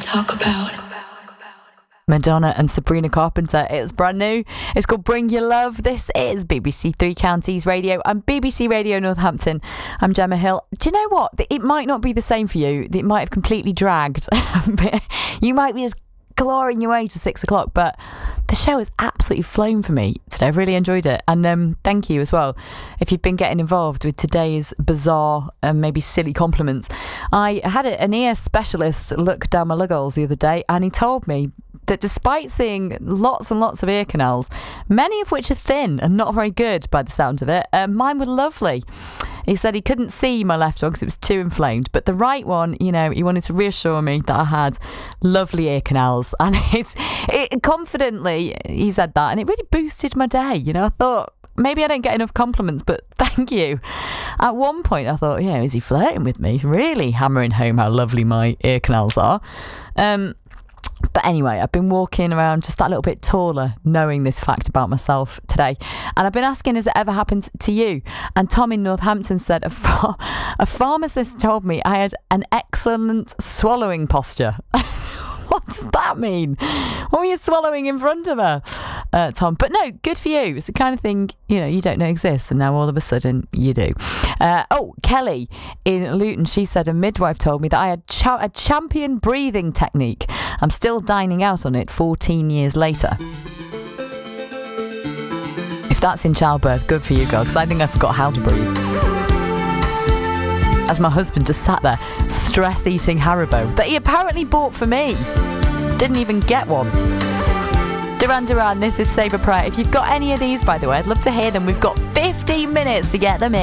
talk about. Madonna and Sabrina Carpenter. It's brand new. It's called Bring Your Love. This is BBC Three Counties Radio and BBC Radio Northampton. I'm Gemma Hill. Do you know what? It might not be the same for you. It might have completely dragged. You might be just clawing your way to 6 o'clock, but the show has absolutely flown for me today. I've really enjoyed it, and thank you as well if you've been getting involved with today's bizarre and maybe silly compliments. I had an ear specialist look down my lug holes the other day, and he told me that despite seeing lots and lots of ear canals, many of which are thin and not very good by the sound of it, mine were lovely. He said he couldn't see my left one because it was too inflamed, but the right one, you know, he wanted to reassure me that I had lovely ear canals. And it confidently, he said that, and it really boosted my day. You know, I thought, maybe I don't get enough compliments, but thank you. At one point, I thought, is he flirting with me? Really hammering home how lovely my ear canals are. But anyway, I've been walking around just that little bit taller, knowing this fact about myself today. And I've been asking, has it ever happened to you? And Tom in Northampton said, a pharmacist told me I had an excellent swallowing posture. What does that mean? What were you swallowing in front of her, Tom? But no, good for you. It's the kind of thing, you don't know exists, and now all of a sudden you do. Kelly in Luton, she said a midwife told me that I had a champion breathing technique. I'm still dining out on it 14 years later. If that's in childbirth, good for you, girl, because I think I forgot how to breathe. As my husband just sat there, stress-eating Haribo that he apparently bought for me. Didn't even get one. Duran Duran, this is Save a Prayer. If you've got any of these, by the way, I'd love to hear them. We've got 15 minutes to get them in.